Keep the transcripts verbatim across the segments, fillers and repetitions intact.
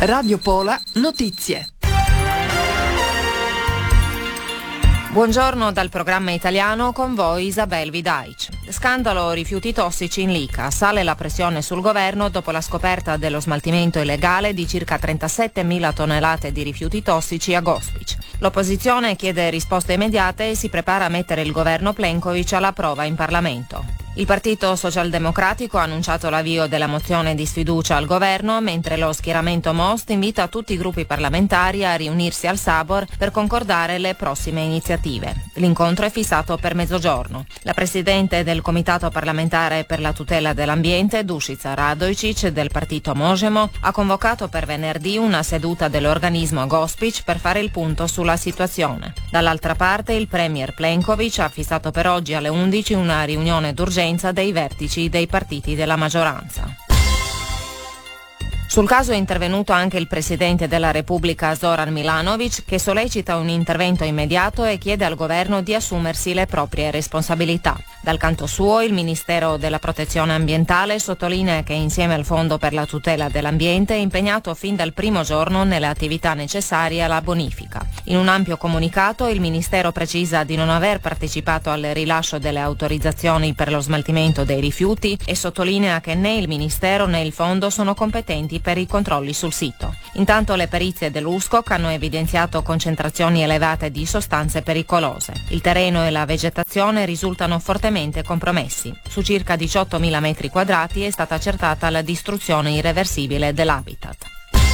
Radio Pola Notizie. Buongiorno dal programma italiano, con voi Isabel Vidaic. Scandalo rifiuti tossici in Lica. Sale la pressione sul governo dopo la scoperta dello smaltimento illegale di circa trentasettemila tonnellate di rifiuti tossici a Gospić. L'opposizione chiede risposte immediate e si prepara a mettere il governo Plenković alla prova in Parlamento. Il Partito Socialdemocratico ha annunciato l'avvio della mozione di sfiducia al governo, mentre lo schieramento Most invita tutti i gruppi parlamentari a riunirsi al Sabor per concordare le prossime iniziative. L'incontro è fissato per mezzogiorno. La presidente del Comitato parlamentare per la tutela dell'ambiente, Dušica Radojčić, del partito Možemo, ha convocato per venerdì una seduta dell'organismo a Gospić per fare il punto sulla situazione. Dall'altra parte, il premier Plenković ha fissato per oggi alle undici una riunione d'urgenza dei vertici dei partiti della maggioranza. Sul caso è intervenuto anche il presidente della Repubblica Zoran Milanović, che sollecita un intervento immediato e chiede al governo di assumersi le proprie responsabilità. Dal canto suo, il Ministero della Protezione Ambientale sottolinea che insieme al Fondo per la tutela dell'ambiente è impegnato fin dal primo giorno nelle attività necessarie alla bonifica. In un ampio comunicato, il Ministero precisa di non aver partecipato al rilascio delle autorizzazioni per lo smaltimento dei rifiuti e sottolinea che né il Ministero né il Fondo sono competenti per i controlli sul sito. Intanto le perizie dell'U S C O C hanno evidenziato concentrazioni elevate di sostanze pericolose. Il terreno e la vegetazione risultano fortemente compromessi. Su circa diciottomila metri quadrati è stata accertata la distruzione irreversibile dell'habitat.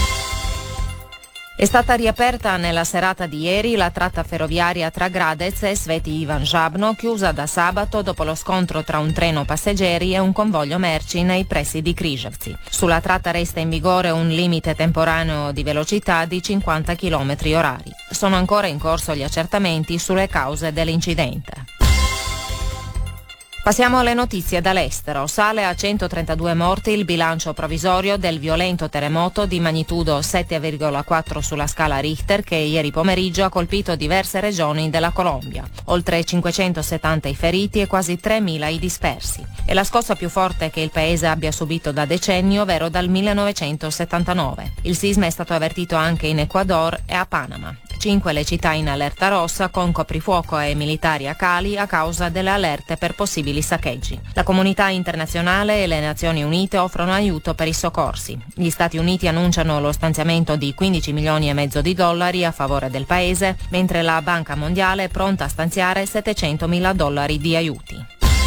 È stata riaperta nella serata di ieri la tratta ferroviaria tra Gradec e Sveti Ivan Žabno, chiusa da sabato dopo lo scontro tra un treno passeggeri e un convoglio merci nei pressi di Križevci. Sulla tratta resta in vigore un limite temporaneo di velocità di cinquanta chilometri orari. Sono ancora in corso gli accertamenti sulle cause dell'incidente. Passiamo alle notizie dall'estero. Sale a centotrentadue morti il bilancio provvisorio del violento terremoto di magnitudo sette virgola quattro sulla scala Richter che ieri pomeriggio ha colpito diverse regioni della Colombia. Oltre cinquecentosettanta i feriti e quasi tremila i dispersi. È la scossa più forte che il paese abbia subito da decenni, ovvero dal millenovecentosettantanove. Il sisma è stato avvertito anche in Ecuador e a Panama. Cinque le città in allerta rossa con coprifuoco e militari a Cali a causa delle allerte per possibili saccheggi. La comunità internazionale e le Nazioni Unite offrono aiuto per i soccorsi. Gli Stati Uniti annunciano lo stanziamento di quindici milioni e mezzo di dollari a favore del paese, mentre la Banca Mondiale è pronta a stanziare settecentomila dollari di aiuti.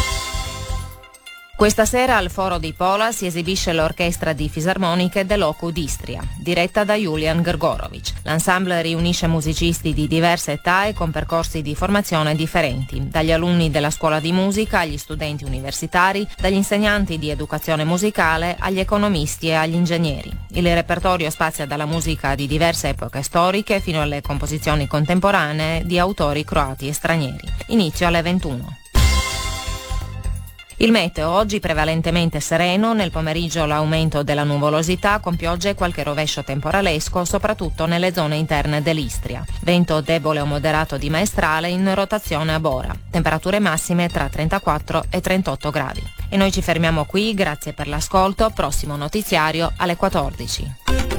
Questa sera al Foro di Pola si esibisce l'orchestra di fisarmoniche dell'Oku d'Istria, diretta da Julian Grgorovic. L'ensemble riunisce musicisti di diverse età e con percorsi di formazione differenti, dagli alunni della scuola di musica agli studenti universitari, dagli insegnanti di educazione musicale agli economisti e agli ingegneri. Il repertorio spazia dalla musica di diverse epoche storiche fino alle composizioni contemporanee di autori croati e stranieri. Inizio alle ventuno. Il meteo oggi prevalentemente sereno, nel pomeriggio l'aumento della nuvolosità con piogge e qualche rovescio temporalesco, soprattutto nelle zone interne dell'Istria. Vento debole o moderato di maestrale in rotazione a Bora. Temperature massime tra trentaquattro e trentotto gradi. E noi ci fermiamo qui, grazie per l'ascolto, prossimo notiziario alle quattordici.